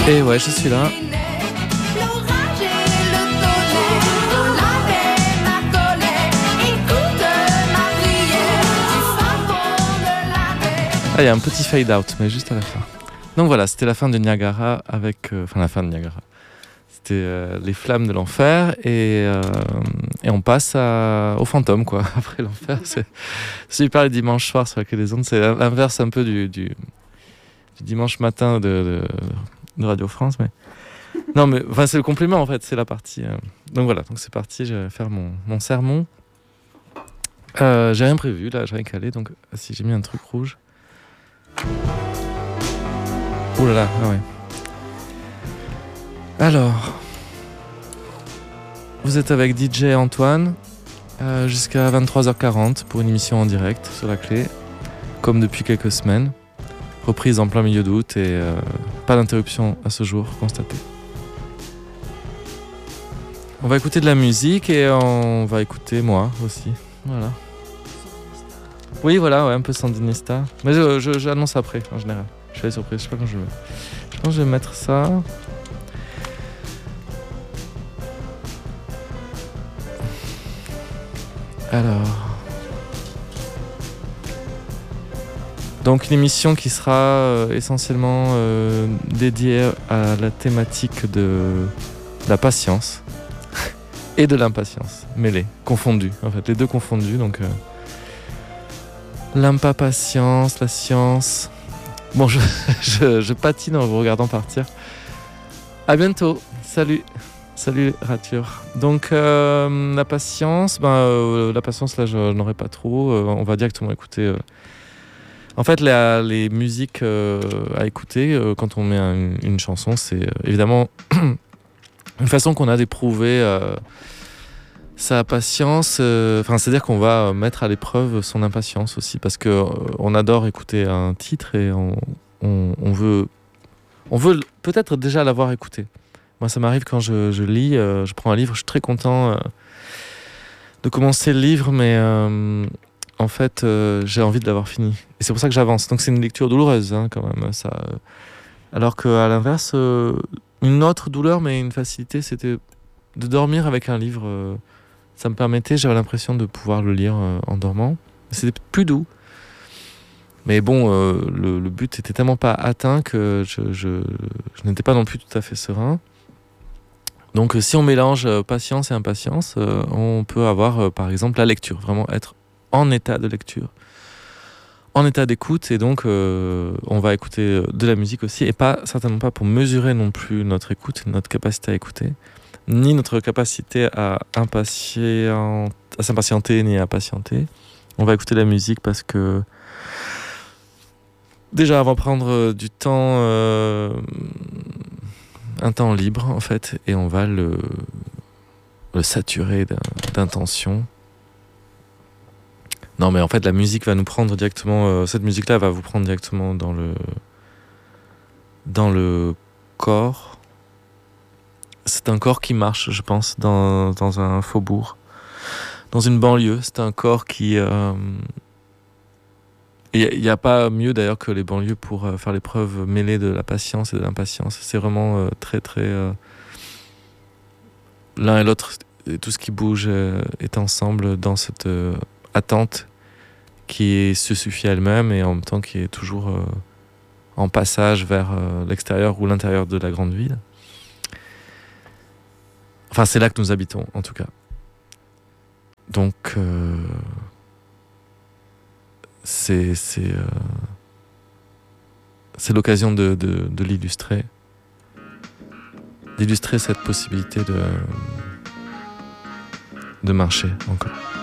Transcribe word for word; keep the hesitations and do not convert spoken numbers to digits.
Et ouais, je suis là. Ah, il y a un petit fade out, mais juste à la fin. Donc voilà, c'était la fin de Niagara avec... Euh, enfin, la fin de Niagara. C'était euh, les flammes de l'enfer et, euh, et on passe à, au fantôme, quoi. Après l'enfer, c'est, c'est super le dimanche soir sur la Quai des Ondes. C'est l'inverse un peu du, du, du dimanche matin de, de, de Radio France, mais... Non, mais enfin, c'est le complément, en fait, c'est la partie... Euh... Donc voilà, donc c'est parti, je vais faire mon, mon sermon. Euh, j'ai rien prévu, là, j'ai rien calé, donc si j'ai mis un truc rouge... Ouh là là, ah ouais. Alors, vous êtes avec D J Antoine euh, jusqu'à vingt-trois heures quarante pour une émission en direct sur la clé, comme depuis quelques semaines. Reprise en plein milieu d'août et euh, pas d'interruption à ce jour constatée. On va écouter de la musique et on va écouter moi aussi. Voilà. Oui, voilà, ouais, un peu sandinista. Mais je, je, j'annonce après, en général. Je fais les surprises, je sais pas quand je vais. Je pense que je vais mettre ça. Alors. Donc, une émission qui sera euh, essentiellement euh, dédiée à la thématique de la patience et de l'impatience, mêlées, confondues, en fait, les deux confondus. Donc. Euh, L'impatience, la science. Bon, je, je, je patine en vous regardant partir. À bientôt. Salut. Salut, Rature. Donc, euh, la patience, ben, euh, la patience, là, je n'aurai pas trop. Euh, on va directement écouter. Euh... En fait, la, les musiques euh, à écouter euh, quand on met un, une chanson, c'est euh, évidemment une façon qu'on a d'éprouver. Euh, Sa patience, euh, enfin, c'est-à-dire qu'on va mettre à l'épreuve son impatience aussi, parce que euh, on adore écouter un titre et on, on, on veut, on veut peut-être déjà l'avoir écouté. Moi, ça m'arrive quand je, je lis, euh, je prends un livre, je suis très content euh, de commencer le livre, mais euh, en fait, euh, j'ai envie de l'avoir fini. Et c'est pour ça que j'avance. Donc, c'est une lecture douloureuse, hein, quand même. Ça. Euh, alors qu'à l'inverse, euh, une autre douleur, mais une facilité, c'était de dormir avec un livre. Euh, Ça me permettait, j'avais l'impression de pouvoir le lire euh, en dormant. C'était plus doux. Mais bon, euh, le, le but n'était tellement pas atteint que je, je, je n'étais pas non plus tout à fait serein. Donc euh, si on mélange euh, patience et impatience, euh, on peut avoir euh, par exemple la lecture, vraiment être en état de lecture, en état d'écoute. Et donc euh, on va écouter de la musique aussi, et pas certainement pas pour mesurer non plus notre écoute, notre capacité à écouter, ni notre capacité à, impatient, à s'impatienter ni à patienter. On va écouter la musique parce que déjà, on va prendre du temps, euh, un temps libre en fait, et on va le, le saturer d'intention. Non, mais en fait, la musique va nous prendre directement. Euh, cette musique-là va vous prendre directement dans le dans le corps. C'est un corps qui marche, je pense, dans, dans un faubourg, dans une banlieue. C'est un corps qui... Il euh... n'y a, a pas mieux d'ailleurs que les banlieues pour euh, faire l'épreuve mêlée de la patience et de l'impatience. C'est vraiment euh, très très... Euh... L'un et l'autre, et tout ce qui bouge euh, est ensemble dans cette euh, attente qui se suffit à elle-même et en même temps qui est toujours euh, en passage vers euh, l'extérieur ou l'intérieur de la grande ville. Enfin, c'est là que nous habitons, en tout cas. Donc, euh, c'est, c'est, euh, c'est l'occasion de, de, de l'illustrer, d'illustrer cette possibilité de, de marcher encore.